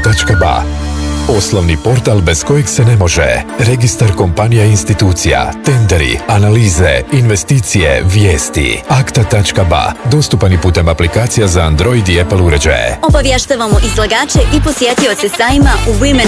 akta.ba. Poslovni portal bez kojeg se ne može. Registar kompanija i institucija, tenderi, analize, investicije, vijesti. Akta.ba. Dostupan i putem aplikacija za Android i Apple uređaje. Obavještavamo izlagače i posjetioce sajma u Women